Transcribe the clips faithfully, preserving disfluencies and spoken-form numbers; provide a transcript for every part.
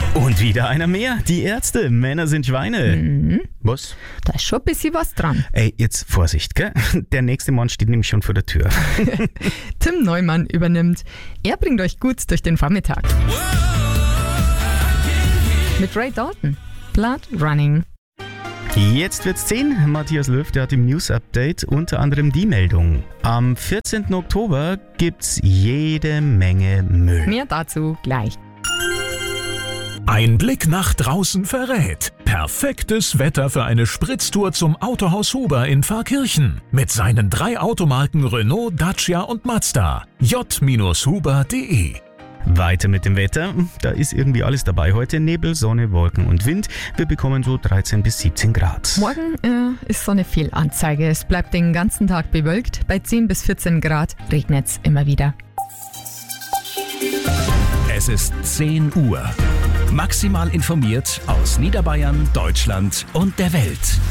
Und wieder einer mehr. Die Ärzte. Männer sind Schweine. Mhm. Was? Da ist schon ein bisschen was dran. Ey, jetzt Vorsicht, gell? Der nächste Mann steht nämlich schon vor der Tür. Tim Neumann übernimmt. Er bringt euch gut durch den Vormittag. Mit Ray Dalton. Blood Running. Jetzt wird's zehn. Matthias Löw, der hat im News-Update unter anderem die Meldung. Am vierzehnten Oktober gibt's jede Menge Müll. Mehr dazu gleich. Ein Blick nach draußen verrät. Perfektes Wetter für eine Spritztour zum Autohaus Huber in Pfarrkirchen. Mit seinen drei Automarken Renault, Dacia und Mazda. j huber punkt de. Weiter mit dem Wetter. Da ist irgendwie alles dabei heute. Nebel, Sonne, Wolken und Wind. Wir bekommen so dreizehn bis siebzehn Grad. Morgen äh, ist so eine Fehlanzeige. Es bleibt den ganzen Tag bewölkt. Bei zehn bis vierzehn Grad regnet's immer wieder. Es ist zehn Uhr. Maximal informiert aus Niederbayern, Deutschland und der Welt.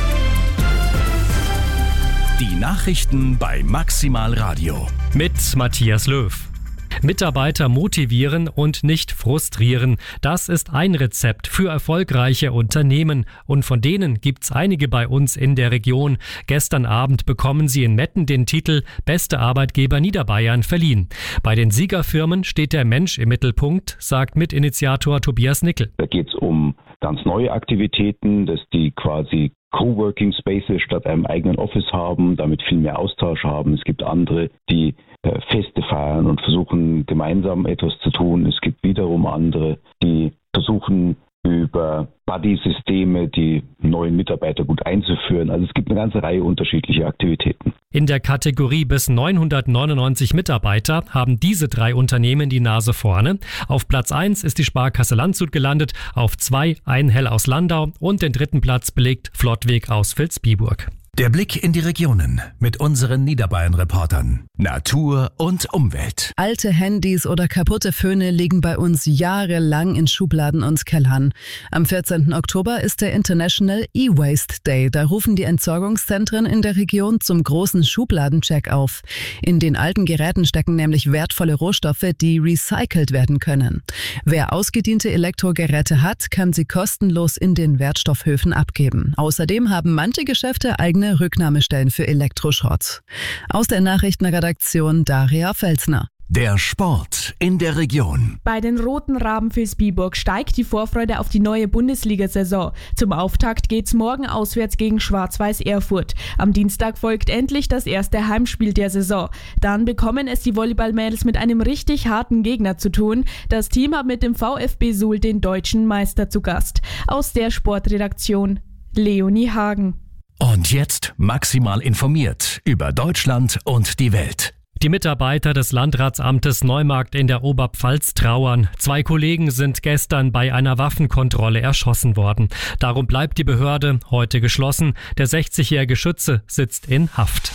Die Nachrichten bei Maximal Radio. Mit Matthias Löw. Mitarbeiter motivieren und nicht frustrieren. Das ist ein Rezept für erfolgreiche Unternehmen. Und von denen gibt's einige bei uns in der Region. Gestern Abend bekommen sie in Metten den Titel Beste Arbeitgeber Niederbayern verliehen. Bei den Siegerfirmen steht der Mensch im Mittelpunkt, sagt Mitinitiator Tobias Nickel. Da geht es um ganz neue Aktivitäten, dass die quasi Coworking Spaces statt einem eigenen Office haben, damit viel mehr Austausch haben. Es gibt andere, die äh, Feste feiern und versuchen gemeinsam etwas zu tun. Es gibt wiederum andere, die versuchen über Buddy-Systeme die neuen Mitarbeiter gut einzuführen. Also es gibt eine ganze Reihe unterschiedlicher Aktivitäten. In der Kategorie bis neunhundertneunundneunzig Mitarbeiter haben diese drei Unternehmen die Nase vorne. Auf Platz eins ist die Sparkasse Landshut gelandet, auf zwei Einhell aus Landau und den dritten Platz belegt Flottweg aus Vilsbiburg. Der Blick in die Regionen mit unseren Niederbayern-Reportern. Natur und Umwelt. Alte Handys oder kaputte Föhne liegen bei uns jahrelang in Schubladen und Kellern. Am vierzehnten Oktober ist der International E-Waste Day. Da rufen die Entsorgungszentren in der Region zum großen Schubladencheck auf. In den alten Geräten stecken nämlich wertvolle Rohstoffe, die recycelt werden können. Wer ausgediente Elektrogeräte hat, kann sie kostenlos in den Wertstoffhöfen abgeben. Außerdem haben manche Geschäfte eigene Rücknahmestellen für Elektroschrott. Aus der Nachrichtenredaktion Daria Felsner. Der Sport in der Region. Bei den Roten Raben Vilsbiburg steigt die Vorfreude auf die neue Bundesliga-Saison. Zum Auftakt geht's morgen auswärts gegen Schwarz-Weiß Erfurt. Am Dienstag folgt endlich das erste Heimspiel der Saison. Dann bekommen es die Volleyballmädels mit einem richtig harten Gegner zu tun. Das Team hat mit dem VfB Suhl den deutschen Meister zu Gast. Aus der Sportredaktion Leonie Hagen. Und jetzt maximal informiert über Deutschland und die Welt. Die Mitarbeiter des Landratsamtes Neumarkt in der Oberpfalz trauern. Zwei Kollegen sind gestern bei einer Waffenkontrolle erschossen worden. Darum bleibt die Behörde heute geschlossen. Der sechzigjährige Schütze sitzt in Haft.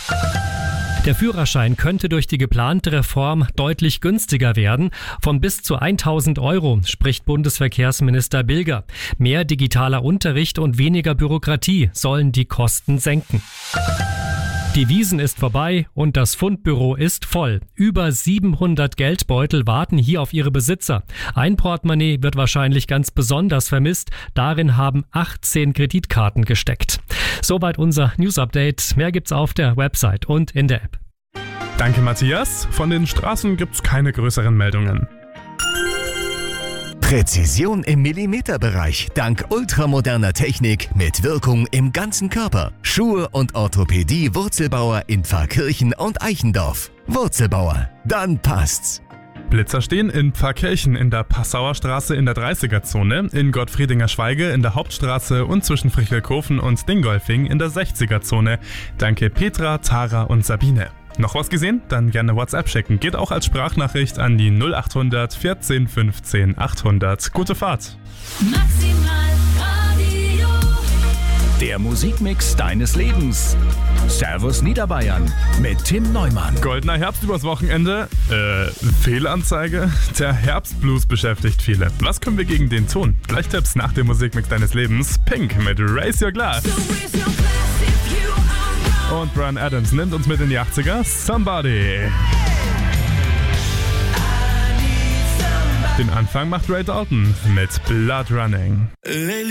Der Führerschein könnte durch die geplante Reform deutlich günstiger werden. Von bis zu tausend Euro, spricht Bundesverkehrsminister Bilger. Mehr digitaler Unterricht und weniger Bürokratie sollen die Kosten senken. Die Wiesn ist vorbei und das Fundbüro ist voll. Über siebenhundert Geldbeutel warten hier auf ihre Besitzer. Ein Portemonnaie wird wahrscheinlich ganz besonders vermisst. Darin haben achtzehn Kreditkarten gesteckt. Soweit unser News-Update. Mehr gibt's auf der Website und in der App. Danke, Matthias. Von den Straßen gibt's keine größeren Meldungen. Präzision im Millimeterbereich dank ultramoderner Technik mit Wirkung im ganzen Körper. Schuhe und Orthopädie Wurzelbauer in Pfarrkirchen und Eichendorf. Wurzelbauer, dann passt's. Blitzer stehen in Pfarrkirchen in der Passauer Straße in der dreißiger-Zone, in Gottfriedinger Schweige in der Hauptstraße und zwischen Frichelkofen und Dingolfing in der sechziger-Zone. Danke Petra, Tara und Sabine. Noch was gesehen? Dann gerne WhatsApp schicken. Geht auch als Sprachnachricht an die null acht hundert vierzehn fünfzehn achthundert. Gute Fahrt! Maximal Radio. Der Musikmix deines Lebens. Servus Niederbayern mit Tim Neumann. Goldener Herbst übers Wochenende. Äh, Fehlanzeige? Der Herbstblues beschäftigt viele. Was können wir gegen den tun? Gleich Tipps nach dem Musikmix deines Lebens. Pink mit Raise Your Glass. Und Bryan Adams nimmt uns mit in die achtziger. Somebody. I need somebody. Den Anfang macht Ray Dalton mit Blood Running.